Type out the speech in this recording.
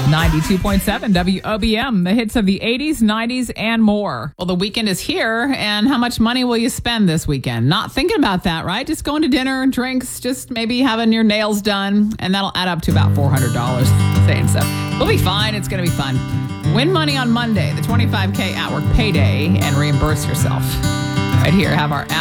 92.7 WOBM, the hits of the 80s, 90s, and more. Well, the weekend is here, and how much money will you spend this weekend? Not thinking about that, right? Just going to dinner, drinks, just maybe having your nails done, and that'll add up to about $400. Saying so. We'll be fine. It's going to be fun. Win money on Monday, the 25K at work payday, and reimburse yourself. Right here, have our